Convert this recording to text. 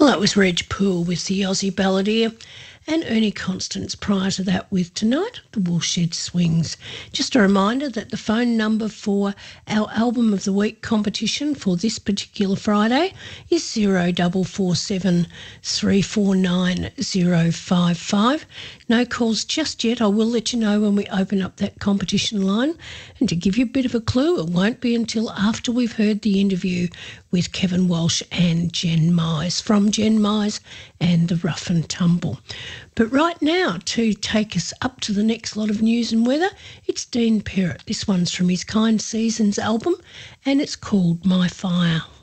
Well, that was Reg Poole with the Aussie Balladeer, and Ernie Constance prior to that with Tonight, the Woolshed Swings. Just a reminder that the phone number for our Album of the Week competition for this particular Friday is 0447 349 055. No calls just yet. I will let you know when we open up that competition line. And to give you a bit of a clue, it won't be until after we've heard the interview with Kevin Walsh and Jen Mize from Jen Mize and the Rough and Tumble. But right now, to take us up to the next lot of news and weather, it's Dean Perrott. This one's from his Kind Seasons album, and it's called My Fire.